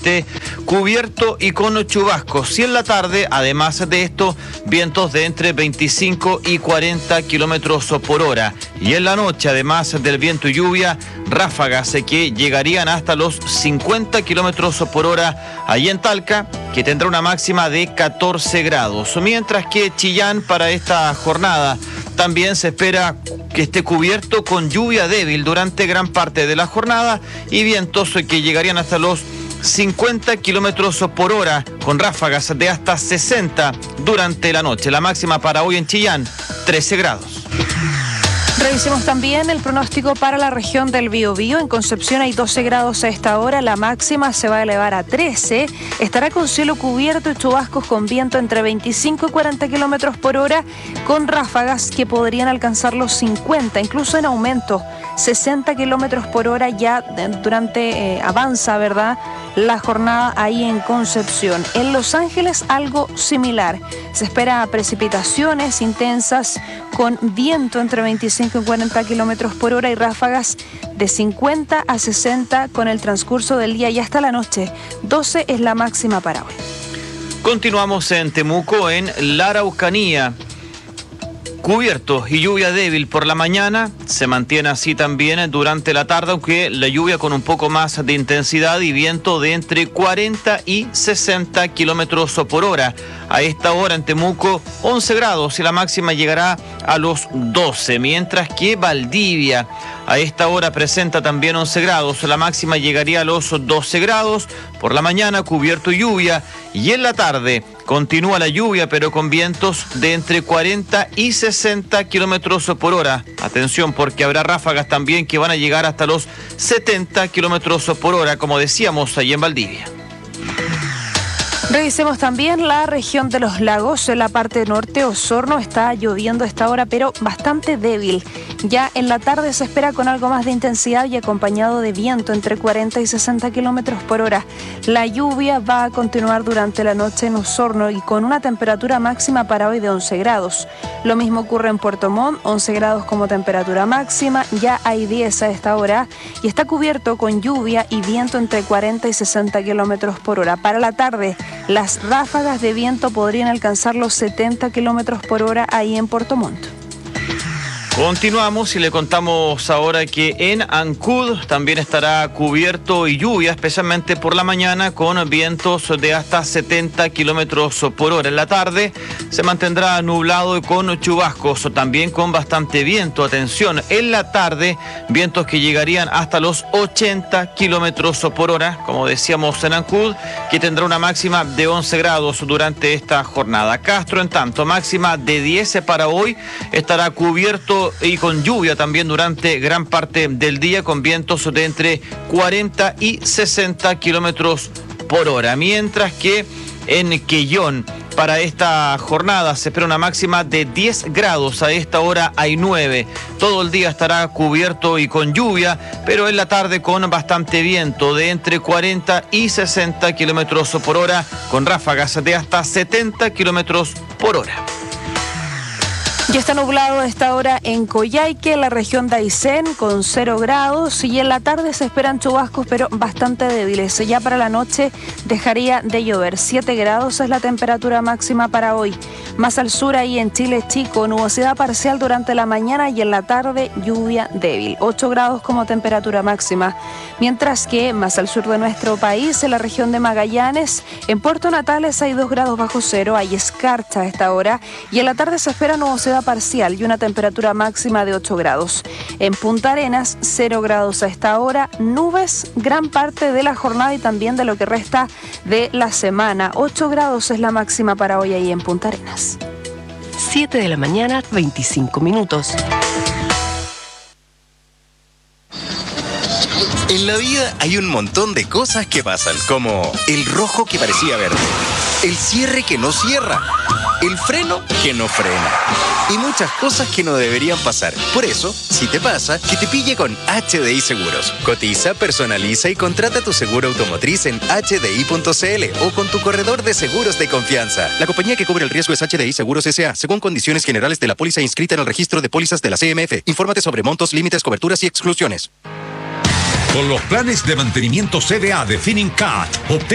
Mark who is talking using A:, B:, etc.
A: esté cubierto y con chubascos. Y en la tarde, además de esto, vientos de entre 25 y 40 kilómetros por hora. Y en la noche, además del viento y lluvia, ráfagas que llegarían hasta los 50 kilómetros por hora ahí en Talca, que tendrá una máxima de 14 grados. Mientras que Chillán, para esta jornada, también se espera que esté cubierto con lluvia débil durante gran parte de la jornada y vientos que llegarían hasta los 50 kilómetros por hora, con ráfagas de hasta 60 durante la noche. La máxima para hoy en Chillán, 13 grados.
B: Revisemos también el pronóstico para la región del Biobío. En Concepción hay 12 grados a esta hora, la máxima se va a elevar a 13. Estará con cielo cubierto y chubascos con viento entre 25 y 40 kilómetros por hora, con ráfagas que podrían alcanzar los 50, incluso en aumento, 60 kilómetros por hora ya durante avanza, ¿verdad?, la jornada ahí en Concepción. En Los Ángeles algo similar. Se espera precipitaciones intensas con viento entre 25 y 40 kilómetros por hora y ráfagas de 50 a 60 con el transcurso del día y hasta la noche. 12 es la máxima para hoy.
A: Continuamos en Temuco, en la Araucanía. Cubierto y lluvia débil por la mañana, se mantiene así también durante la tarde, aunque la lluvia con un poco más de intensidad y viento de entre 40 y 60 kilómetros por hora. A esta hora en Temuco, 11 grados y la máxima llegará a los 12, mientras que Valdivia a esta hora presenta también 11 grados, la máxima llegaría a los 12 grados. Por la mañana cubierto y lluvia, y en la tarde continúa la lluvia, pero con vientos de entre 40 y 60 kilómetros por hora. Atención, porque habrá ráfagas también que van a llegar hasta los 70 kilómetros por hora, como decíamos, allí en Valdivia.
B: Revisemos también la región de los lagos. En la parte norte, Osorno, está lloviendo a esta hora, pero bastante débil. Ya en la tarde se espera con algo más de intensidad y acompañado de viento entre 40 y 60 kilómetros por hora. La lluvia va a continuar durante la noche en Osorno y con una temperatura máxima para hoy de 11 grados. Lo mismo ocurre en Puerto Montt, 11 grados como temperatura máxima, ya hay 10 a esta hora y está cubierto con lluvia y viento entre 40 y 60 kilómetros por hora. Para la tarde, las ráfagas de viento podrían alcanzar los 70 kilómetros por hora ahí en Puerto Montt.
A: Continuamos y le contamos ahora que en Ancud también estará cubierto y lluvia, especialmente por la mañana, con vientos de hasta 70 kilómetros por hora. En la tarde se mantendrá nublado y con chubascos, también con bastante viento. Atención, en la tarde, vientos que llegarían hasta los 80 kilómetros por hora, como decíamos en Ancud, que tendrá una máxima de 11 grados durante esta jornada. Castro, en tanto, máxima de 10 para hoy, estará cubierto y con lluvia también durante gran parte del día, con vientos de entre 40 y 60 kilómetros por hora. Mientras que en Quellón, para esta jornada se espera una máxima de 10 grados, a esta hora hay 9. Todo el día estará cubierto y con lluvia, pero en la tarde con bastante viento de entre 40 y 60 kilómetros por hora, con ráfagas de hasta 70 kilómetros por hora.
B: Ya está nublado a esta hora en Coyhaique, la región de Aysén, con 0 grados, y en la tarde se esperan chubascos, pero bastante débiles. Ya para la noche dejaría de llover. 7 grados es la temperatura máxima para hoy. Más al sur, ahí en Chile Chico, nubosidad parcial durante la mañana y en la tarde lluvia débil. 8 grados como temperatura máxima. Mientras que más al sur de nuestro país, en la región de Magallanes, en Puerto Natales hay 2 grados bajo cero, hay escarcha a esta hora, y en la tarde se espera nubosidad parcial y una temperatura máxima de 8 grados. En Punta Arenas, 0 grados a esta hora, nubes gran parte de la jornada y también de lo que resta de la semana. 8 grados es la máxima para hoy ahí en Punta Arenas.
C: 7 de la mañana, 25 minutos.
D: En la vida hay un montón de cosas que pasan, como el rojo que parecía verde, el cierre que no cierra, el freno que no frena y muchas cosas que no deberían pasar. Por eso, si te pasa, que te pille con HDI Seguros. Cotiza, personaliza y contrata tu seguro automotriz en hdi.cl o con tu corredor de seguros de confianza. La compañía que cubre el riesgo es HDI Seguros S.A., según condiciones generales de la póliza inscrita en el registro de pólizas de la CMF. Infórmate sobre montos, límites, coberturas y exclusiones.
E: Con los planes de mantenimiento CDA de Finincat, obtén